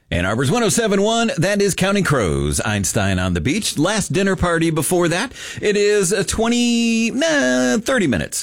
Ann Arbor's 107.1, that is Counting Crows, Einstein on the Beach. Last dinner party before that, it is 30 minutes.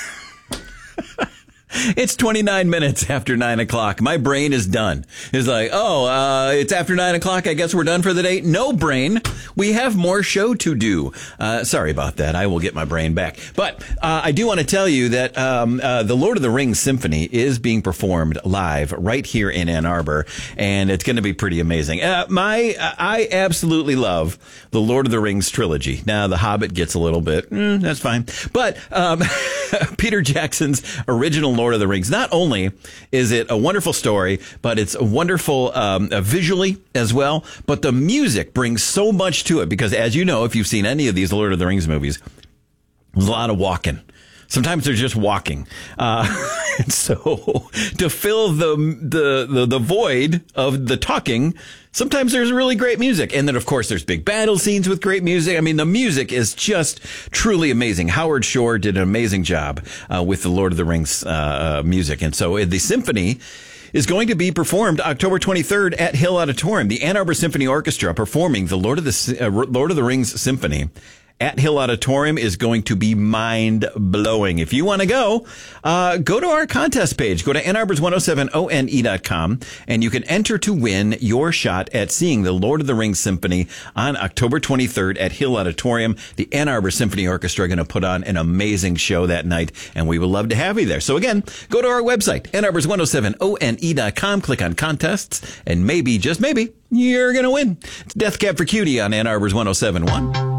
It's 29 minutes after 9 o'clock. My brain is done. It's like, it's after 9 o'clock. I guess we're done for the day. No, brain. We have more show to do. Sorry about that. I will get my brain back. But I do want to tell you that the Lord of the Rings Symphony is being performed live right here in Ann Arbor, and it's going to be pretty amazing. I absolutely love the Lord of the Rings trilogy. Now, The Hobbit gets a little bit, that's fine. But Peter Jackson's original Lord of the Rings, not only is it a wonderful story, but it's wonderful visually as well. But the music brings so much to it because, as you know, if you've seen any of these Lord of the Rings movies, there's a lot of walking. Sometimes they're just walking. So to fill the void of the talking, sometimes there's really great music. And then, of course, there's big battle scenes with great music. I mean, the music is just truly amazing. Howard Shore did an amazing job with the Lord of the Rings music. And so the symphony is going to be performed October 23rd at Hill Auditorium. The Ann Arbor Symphony Orchestra performing the Lord of the Rings Symphony at Hill Auditorium is going to be mind-blowing. If you want to go to our contest page. Go to AnnArbors107one.com, and you can enter to win your shot at seeing the Lord of the Rings Symphony on October 23rd at Hill Auditorium. The Ann Arbor Symphony Orchestra are going to put on an amazing show that night, and we would love to have you there. So again, go to our website, AnnArbors107one.com, click on contests, and maybe, just maybe, you're going to win. It's Death Cab for Cutie on Ann Arbors 107.1.